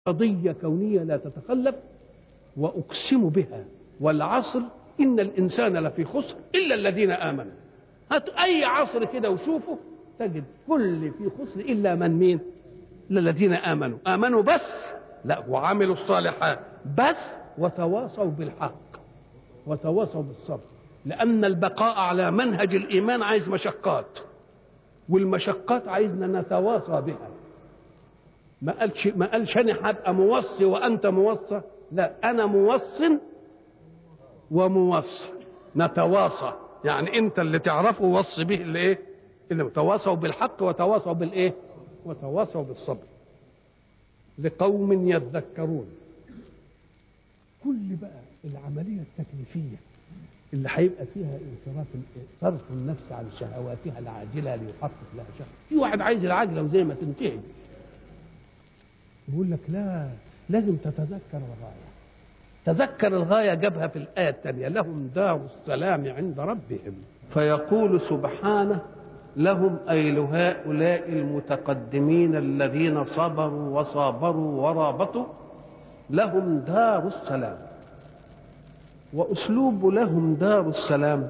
قضية كونية لا تتخلف، وأقسم بها والعصر إن الإنسان لفي خسر إلا الذين آمنوا. هات أي عصر كده وشوفه تجد كل في خسر إلا من مين؟ إلا الذين آمنوا بس، لا وعملوا الصالحات بس، وتواصوا بالحق وتواصوا بالصبر، لأن البقاء على منهج الإيمان عايز مشقات، والمشقات عايزنا نتواصى بها. ما قالش انا هبقى موصي وانت موصى، لا انا موصي وموصي نتواصى، يعني انت اللي تعرفه وصي به اللي ايه، اللي تواصوا بالحق وتواصوا بالايه، وتواصوا بالصبر. لقوم يذكرون. كل بقى العمليه التكليفيه اللي هيبقى فيها صرف النفس عن شهواتها العاجله ليحقق لها شهوه. في واحد عايز العاجله وزي ما تنتهي، يقول لك لا، لازم تتذكر الغاية. تذكر الغاية جابها في الآية الثانية: لهم دار السلام عند ربهم. فيقول سبحانه: لهم أي لهؤلاء المتقدمين الذين صبروا وصابروا ورابطوا، لهم دار السلام. وأسلوب لهم دار السلام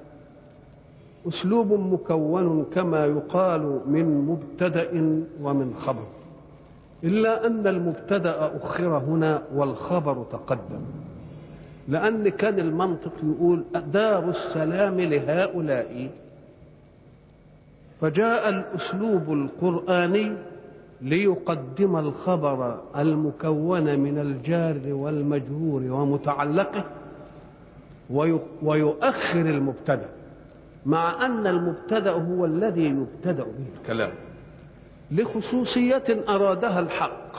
أسلوب مكون كما يقال من مبتدأ ومن خبر، إلا أن المبتدأ أخر هنا والخبر تقدم، لأن كان المنطق يقول دار السلام لهؤلاء، فجاء الأسلوب القرآني ليقدم الخبر المكون من الجار والمجرور ومتعلقه ويؤخر المبتدأ، مع أن المبتدأ هو الذي يبتدأ به الكلام لخصوصية أرادها الحق.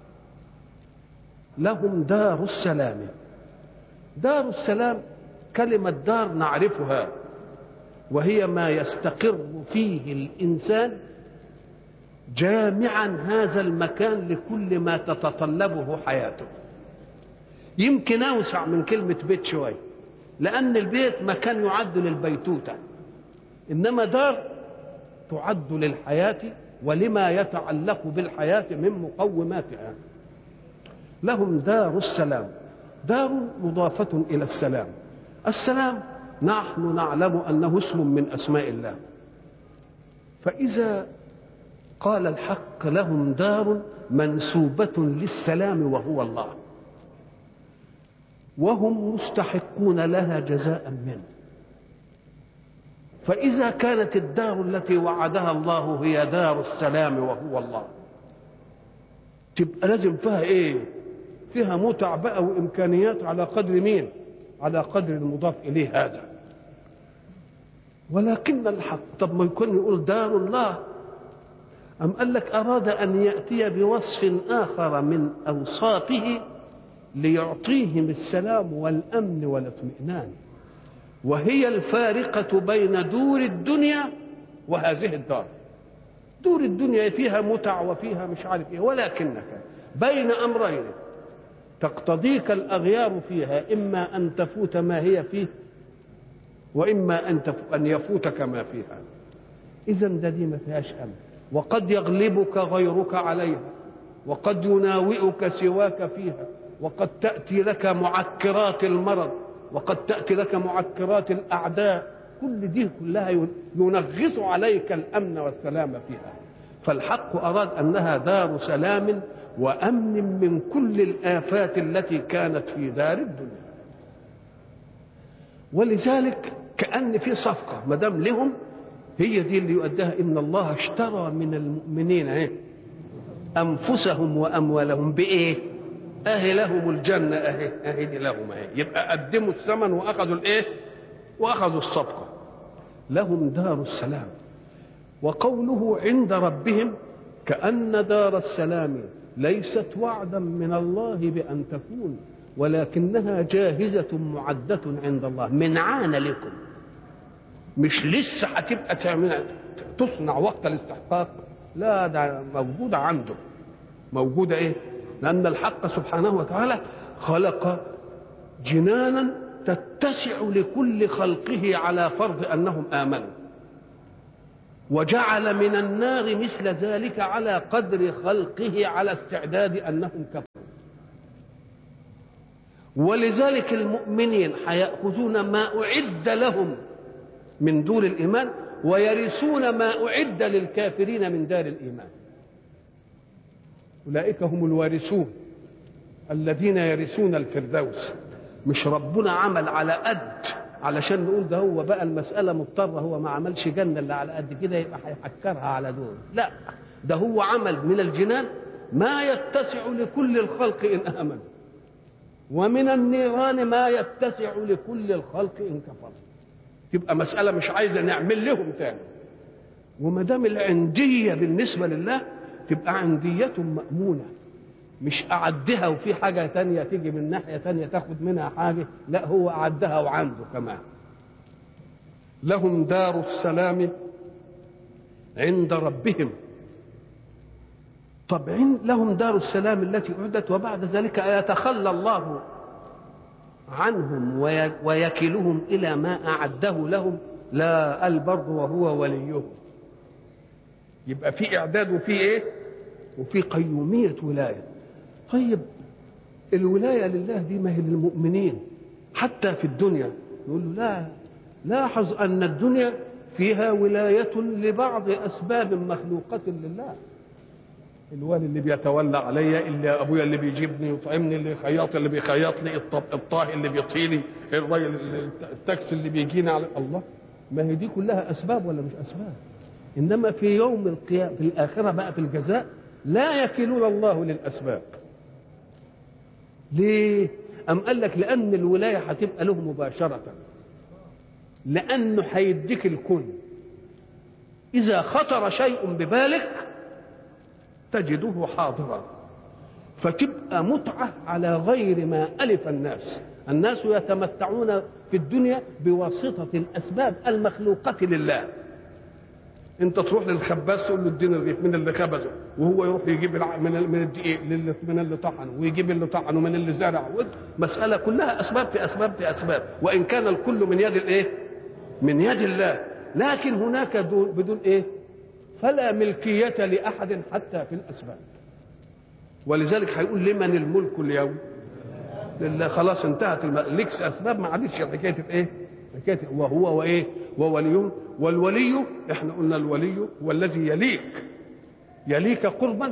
لهم دار السلام. دار السلام كلمة دار نعرفها، وهي ما يستقر فيه الإنسان جامعا هذا المكان لكل ما تتطلبه حياته. يمكن أوسع من كلمة بيت شوية، لأن البيت مكان يعد للبيتوتة، إنما دار تعد للحياة ولما يتعلق بالحياة من مقوماتها. لهم دار السلام. دار مضافة إلى السلام. السلام نحن نعلم أنه اسم من أسماء الله، فإذا قال الحق لهم دار منسوبة للسلام وهو الله، وهم مستحقون لها جزاء منه، فإذا كانت الدار التي وعدها الله هي دار السلام وهو الله، تبقى لازم فيها ايه؟ فيها متع بقى وامكانيات على قدر مين؟ على قدر المضاف اليه هذا. ولكن الحق طب ما يكون يقول دار الله، أم قال لك أراد أن يأتي بوصف آخر من أوصافه ليعطيهم السلام والأمن والاطمئنان، وهي الفارقة بين دور الدنيا وهذه الدار. دور الدنيا فيها متع وفيها مش عارف ايه، ولكنك بين أمرين تقتضيك الأغيار فيها، إما أن تفوت ما هي فيه وإما أن يفوتك ما فيها. إذا دي ما فيهاش أمن، وقد يغلبك غيرك عليها، وقد يناوئك سواك فيها، وقد تأتي لك معكرات المرض، وقد تأتي لك معكرات الأعداء، كل دي كلها ينغص عليك الأمن والسلام فيها. فالحق أراد أنها دار سلام وأمن من كل الآفات التي كانت في دار الدنيا. ولذلك كأن في صفقة ما دام لهم، هي دي اللي يؤديها: إن الله اشترى من المؤمنين أنفسهم وأموالهم بإيه؟ أهي لهم الجنة، أهي لهم أهي. يبقى قدموا الثمن وأخذوا الإيه؟ وأخذوا الصفقة. لهم دار السلام. وقوله عند ربهم كأن دار السلام ليست وعدا من الله بأن تكون، ولكنها جاهزة معدة عند الله، منعان لكم، مش لسه هتبقى تصنع وقت الاستحقاق، لا ده موجودة عنده، موجودة ايه؟ لأن الحق سبحانه وتعالى خلق جنانا تتسع لكل خلقه على فرض أنهم آمنوا، وجعل من النار مثل ذلك على قدر خلقه على استعداد أنهم كفروا. ولذلك المؤمنين هيأخذون ما أعد لهم من دور الإيمان ويرثون ما أعد للكافرين من دار الإيمان. أولئك هم الوارثون الذين يرثون الفردوس. مش ربنا عمل على قد علشان نقول ده هو بقى المسألة مضطرة، هو ما عملش جنة اللي على قد كده يبقى هيحكرها على دول، لا، ده هو عمل من الجنان ما يتسع لكل الخلق إن آمنوا، ومن النيران ما يتسع لكل الخلق إن كفروا. تبقى مسألة مش عايزة نعمل لهم تاني. وما دام العندية بالنسبة لله تبقى عندية مأمونة، مش أعدها وفي حاجة تانية تيجي من ناحية تانية تاخد منها حاجة، لا، هو أعدها وعنده كمان. لهم دار السلام عند ربهم. طبعا لهم دار السلام التي أعدت، وبعد ذلك يتخلى الله عنهم ويكلهم إلى ما أعده لهم، لا البر وهو وليهم. يبقى في إعداد وفي إيه؟ وفي قيومية ولاية. طيب الولاية لله دي ما هي للمؤمنين حتى في الدنيا. يقول له لا، لاحظ أن الدنيا فيها ولاية لبعض أسباب مخلوقة لله. الوالي اللي بيتولى عليا، اللي أبويا اللي بيجيبني ويطعمني، اللي خياط اللي بيخيط لي، الطاهي اللي بيطهيني، الراجل التاكسي اللي بيجينا على الله. ما هي دي كلها أسباب ولا مش أسباب؟ إنما في يوم القيامة في الآخرة بقى في الجزاء لا يكلون الله للأسباب. ليه؟ أم قال لك لأن الولاية هتبقى له مباشرة، لأنه هيديك الكل. إذا خطر شيء ببالك تجده حاضرا، فتبقى متعة على غير ما ألف الناس. الناس يتمتعون في الدنيا بواسطة الأسباب المخلوقة لله. انت تروح للخباز تقول له اديني الرغيف، من اللي خبزه، وهو يروح يجيب من الدقيق، من اللي طحنه، ويجيب اللي طحنه من اللي زرعه. مسألة كلها أسباب في أسباب في أسباب، وإن كان الكل من يد الإيه؟ من يد الله. لكن هناك بدون إيه؟ فلا ملكية لأحد حتى في الأسباب. ولذلك هيقول لمن الملك اليوم؟ لله. خلاص انتهت لكس أسباب، ما عادش حكاية إيه؟ حكاية وهو وإيه؟ وولي. والولي احنا قلنا الولي هو الذي يليك قربا،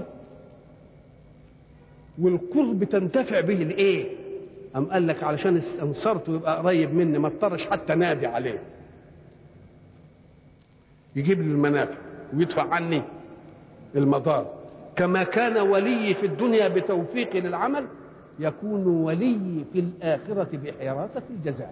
والقرب تنتفع به الايه؟ أم قال لك علشان انصرته يبقى قريب مني، ما اضطرش حتى نادي عليه، يجيب لي المنافع ويدفع عني المضار. كما كان ولي في الدنيا بتوفيق للعمل، يكون ولي في الآخرة بحراسة الجزاء،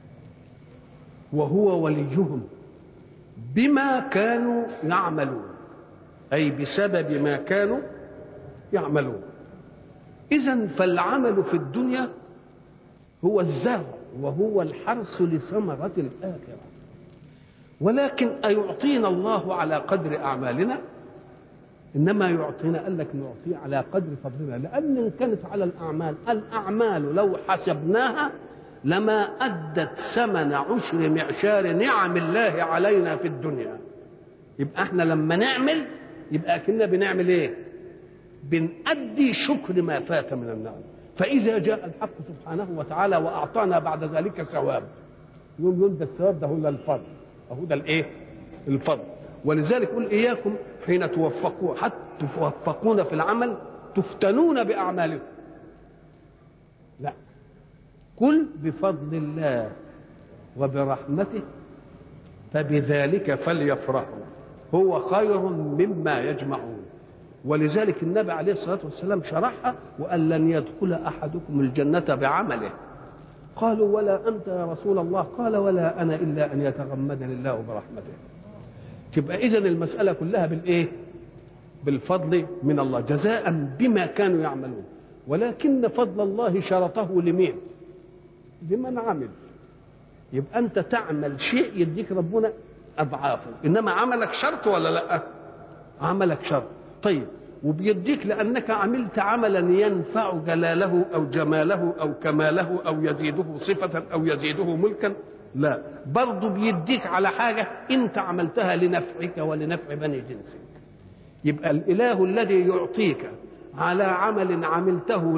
وهو وليهم بما كانوا يعملون، أي بسبب ما كانوا يعملون. إذن فالعمل في الدنيا هو الزرع وهو الحرث لثمرة الآخرة. ولكن أيعطينا الله على قدر أعمالنا؟ إنما يعطينا، قال لك نعطيه على قدر فضلنا، لأن إن كانت على الأعمال لو حسبناها لما أدت ثمن عشر معشار نعم الله علينا في الدنيا. يبقى احنا لما نعمل يبقى كنا بنعمل ايه؟ بنأدي شكر ما فات من النعم. فإذا جاء الحق سبحانه وتعالى وأعطانا بعد ذلك ثواب، يقول ده الثواب ده هو الفضل، أهو ده الايه؟ الفضل. ولذلك قل إياكم حين توفقون، حتى توفقون في العمل تفتنون بأعمالكم. لا، قل بفضل الله وبرحمته فبذلك فليفرحوا هو خير مما يجمعون. ولذلك النبي عليه الصلاة والسلام شرحها وقال لن يدخل أحدكم الجنة بعمله. قالوا ولا أنت يا رسول الله؟ قال ولا أنا إلا أن يتغمدني الله برحمته. تبقى إذن المسألة كلها بالإيه؟ بالفضل من الله، جزاء بما كانوا يعملون. ولكن فضل الله شرطه لمين؟ لمن عمل. يبقى أنت تعمل شيء يديك ربنا أضعافه، إنما عملك شرط ولا لا؟ عملك شرط. طيب، وبيديك لأنك عملت عملا ينفع جلاله أو جماله أو كماله أو يزيده صفة أو يزيده ملكا، لا، برضه بيديك على حاجة أنت عملتها لنفعك ولنفع بني جنسك. يبقى الإله الذي يعطيك على عمل عملته